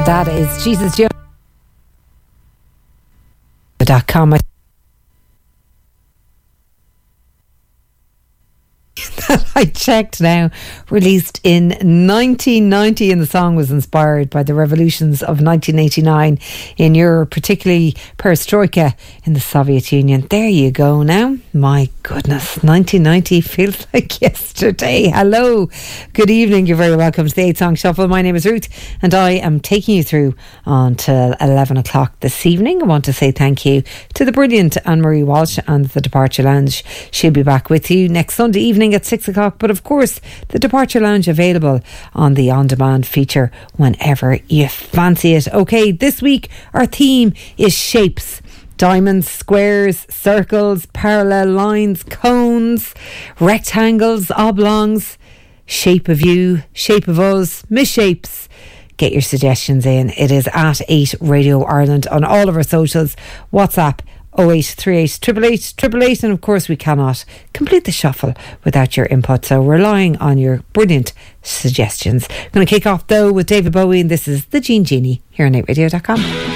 That is Jesus Jones.com. I checked now, released in 1990, and the song was inspired by the revolutions of 1989 in Europe, particularly perestroika in the Soviet Union. There you go now. My goodness, 1990 feels like yesterday. Hello, good evening, you're very welcome to the 8 Song Shuffle. My name is Ruth and I am taking you through until 11 o'clock this evening. I want to say thank you to the brilliant Anne-Marie Walsh and the Departure Lounge. She'll be back with you next Sunday evening at 6 o'clock, but of course the Departure Lounge available on the on-demand feature whenever you fancy it. Okay, this week our theme is shapes. Diamonds, squares, circles, parallel lines, cones, rectangles, oblongs, shape of you, shape of us, misshapes. Get your suggestions in. It is at 8 Radio Ireland on all of our socials. WhatsApp 0838 888 888, and of course we cannot complete the shuffle without your input, so relying on your brilliant suggestions. I'm going to kick off though with David Bowie, and this is the Gene Genie here on 8radio.com.